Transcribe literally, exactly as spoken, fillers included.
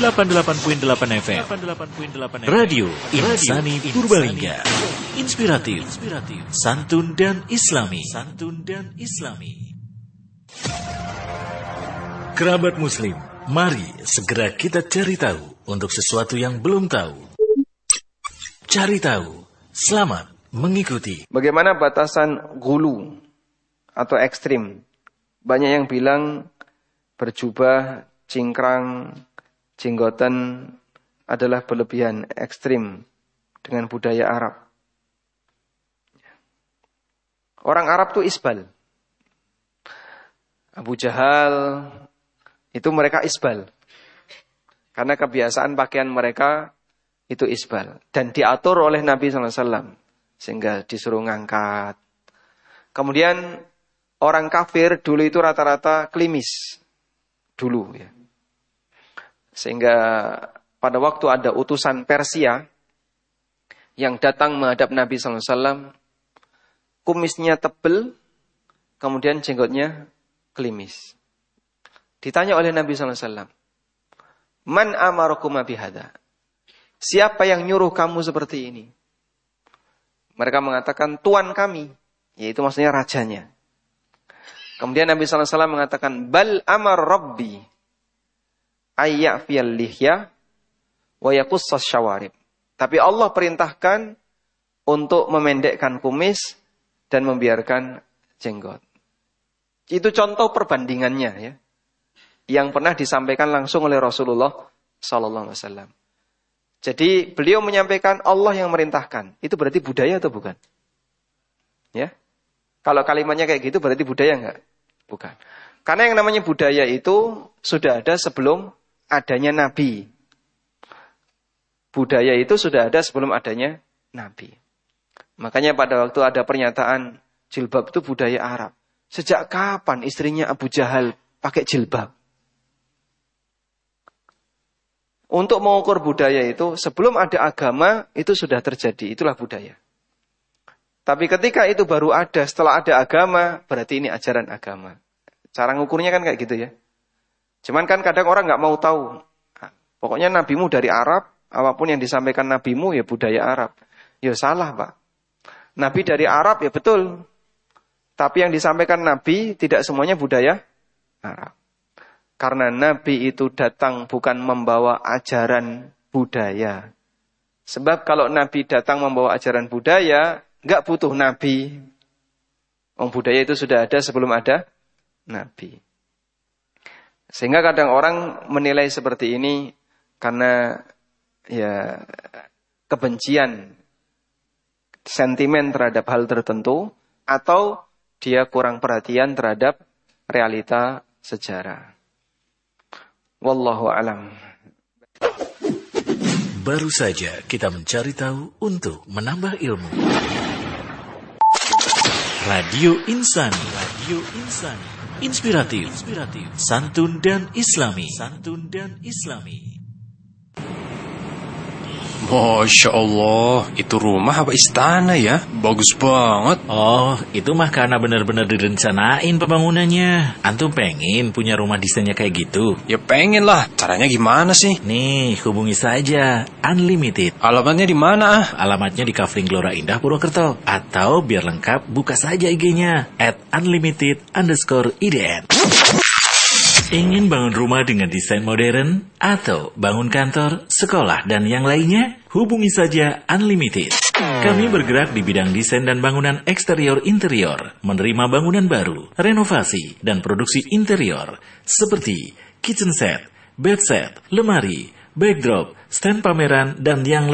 delapan puluh delapan koma delapan F M. Radio Insani Purbalingga. Inspiratif, santun dan islami. Santun dan islami. Kerabat muslim, mari segera kita cari tahu untuk sesuatu yang belum tahu. Cari tahu, selamat mengikuti. Bagaimana batasan gulu atau ekstrim? Banyak yang bilang berjubah, cingkrang, jenggotan adalah berlebihan, ekstrim dengan budaya Arab. Orang Arab tuh isbal. Abu Jahal itu mereka isbal. Karena kebiasaan pakaian mereka itu isbal. Dan diatur oleh Nabi shallallahu alaihi wasallam. Sehingga disuruh ngangkat. Kemudian orang kafir dulu itu rata-rata klimis. Dulu ya. Sehingga pada waktu ada utusan Persia yang datang menghadap Nabi shallallahu alaihi wasallam, kumisnya tebal, kemudian jenggotnya klimis. Ditanya oleh Nabi shallallahu alaihi wasallam, Man amarakuma bihada? Siapa yang nyuruh kamu seperti ini? Mereka mengatakan, Tuan kami, yaitu maksudnya rajanya. Kemudian Nabi shallallahu alaihi wasallam mengatakan, Bal amar rabbi ayyafiyal lihya wa yaqussas syawarib. Tapi Allah perintahkan untuk memendekkan kumis dan membiarkan jenggot. Itu contoh perbandingannya ya, yang pernah disampaikan langsung oleh Rasulullah sallallahu alaihi wasallam. Jadi beliau menyampaikan Allah yang merintahkan. Itu berarti budaya atau bukan? Ya. Kalau kalimatnya kayak gitu berarti budaya enggak? Bukan. Karena yang namanya budaya itu sudah ada sebelum adanya Nabi. Budaya itu sudah ada sebelum adanya Nabi. Makanya pada waktu ada pernyataan jilbab itu budaya Arab. Sejak kapan istrinya Abu Jahal pakai jilbab? Untuk mengukur budaya itu, sebelum ada agama, itu sudah terjadi. Itulah budaya. Tapi ketika itu baru ada, setelah ada agama, berarti ini ajaran agama. Cara ngukurnya kan kayak gitu ya. Cuman kan kadang orang nggak mau tahu. Pokoknya nabimu dari Arab, apapun yang disampaikan nabimu ya budaya Arab. Ya salah Pak. Nabi dari Arab ya betul. Tapi yang disampaikan Nabi tidak semuanya budaya Arab. Karena Nabi itu datang bukan membawa ajaran budaya. Sebab kalau Nabi datang membawa ajaran budaya, nggak butuh Nabi. Om budaya itu sudah ada sebelum ada Nabi. Sehingga kadang orang menilai seperti ini karena ya kebencian, sentimen terhadap hal tertentu, atau dia kurang perhatian terhadap realita sejarah. Wallahu alam. Baru saja kita mencari tahu untuk menambah ilmu. Radio Insani, Radio Insani. Inspiratif, inspiratif, santun dan islami, santun dan islami. Masya Allah, itu rumah apa istana ya? Bagus banget. Oh, itu mah karena benar-benar direncanain pembangunannya. Antum pengen punya rumah desainnya kayak gitu? Ya pengen lah, caranya gimana sih? Nih, hubungi saja Unlimited. Alamatnya di mana ah? Alamatnya di Kafling Gelora Indah, Purwokerto. Atau biar lengkap, buka saja I G-nya at unlimited underscore I D N. Ingin bangun rumah dengan desain modern? Atau bangun kantor, sekolah, dan yang lainnya? Hubungi saja Unlimited. Kami bergerak di bidang desain dan bangunan eksterior-interior, menerima bangunan baru, renovasi, dan produksi interior, seperti kitchen set, bed set, lemari, backdrop, stand pameran, dan yang lainnya.